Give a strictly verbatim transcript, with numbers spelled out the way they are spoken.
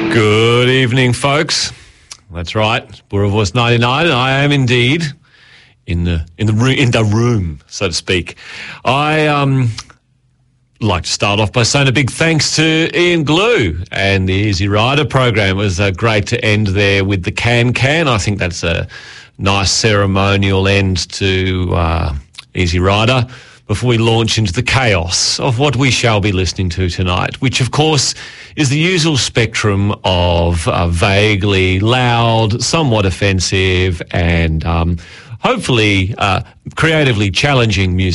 Good evening, folks. That's right, Burra Voice ninety-nine. I am indeed in the in the room, in the room, so to speak. I um like to start off by saying a big thanks to Ian Glue and the Easy Rider program. It was uh, great to end there with the Can Can. I think that's a nice ceremonial end to uh, Easy Rider before we launch into the chaos of what we shall be listening to tonight, which, of course, is the usual spectrum of uh, vaguely loud, somewhat offensive, and um, hopefully uh, creatively challenging music.